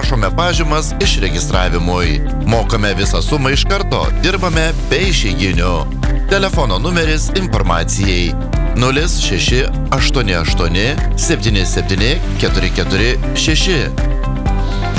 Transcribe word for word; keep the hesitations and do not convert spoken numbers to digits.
prašome pažymas išregistravimui. Mokame visą sumą iš karto, dirbame be išeiginių. Telefono numeris informacijai nulis šeši aštuoni aštuoni septyni septyni keturi keturi šeši.